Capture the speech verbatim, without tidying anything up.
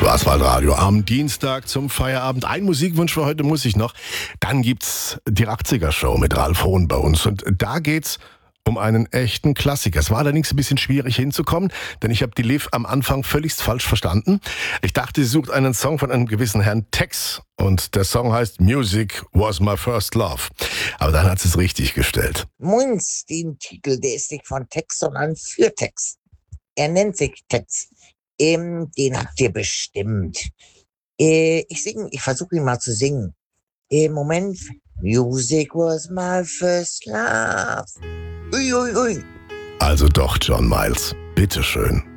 Schwarzwaldradio am Dienstag zum Feierabend. Ein Musikwunsch für heute muss ich noch. Dann gibt's die achtziger Show mit Ralf Hohn bei uns. Und da geht's um einen echten Klassiker. Es war allerdings ein bisschen schwierig hinzukommen, denn ich habe die Liv am Anfang völligst falsch verstanden. Ich dachte, sie sucht einen Song von einem gewissen Herrn Tex und der Song heißt Music Was My First Love. Aber dann hat sie es richtig gestellt. Moins, den Titel, der ist nicht von Tex, sondern für Tex. Er nennt sich Tex. Ähm, den habt ihr bestimmt. Äh, ich singe, ich versuche ihn mal zu singen. Im Moment, Music was my first love. Ui, ui, ui. Also doch, John Miles. Bitteschön.